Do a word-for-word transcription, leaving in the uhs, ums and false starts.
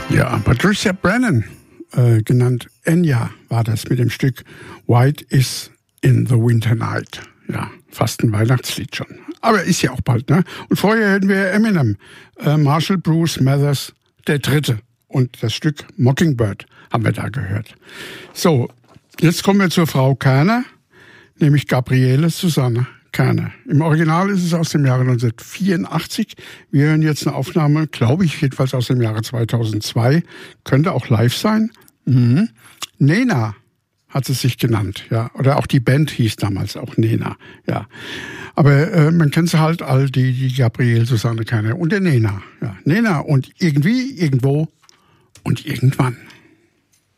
Ja, Patricia Brennan, äh, genannt Enya, war das mit dem Stück White is in the Winter Night. Ja, fast ein Weihnachtslied schon. Aber ist ja auch bald, ne? Und vorher hätten wir Eminem, äh, Marshall Bruce Mathers, der Dritte. Und das Stück Mockingbird haben wir da gehört. So, jetzt kommen wir zur Frau Kerner, nämlich Gabriele Susanne Kerner. Im Original ist es aus dem Jahre neunzehnhundertvierundachtzig. Wir hören jetzt eine Aufnahme, glaube ich, jedenfalls aus dem Jahre zweitausendzwei. Könnte auch live sein. Mhm. Nena hat sie sich genannt, ja. Oder auch die Band hieß damals auch Nena, ja. Aber äh, man kennt sie halt all die, die Gabriele Susanne Kerner und der Nena, ja. Nena und irgendwie, irgendwo und irgendwann.